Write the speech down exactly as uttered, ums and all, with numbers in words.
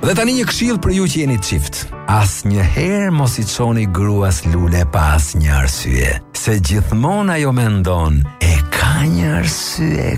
Dhe tani një këshill për ju që jeni çift. Asnjëherë mos i çoni gruas lule pa asnjë arsye, se gjithmonë ajo mendon e ka një arsye